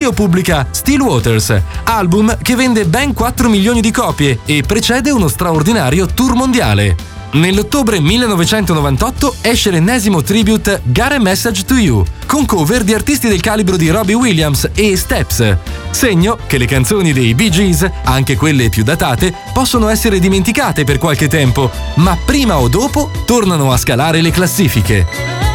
Trio pubblica Still Waters, album che vende ben 4 milioni di copie e precede uno straordinario tour mondiale. Nell'ottobre 1998 esce l'ennesimo tribute Got a Message to You, con cover di artisti del calibro di Robbie Williams e Steps, segno che le canzoni dei Bee Gees, anche quelle più datate, possono essere dimenticate per qualche tempo, ma prima o dopo tornano a scalare le classifiche.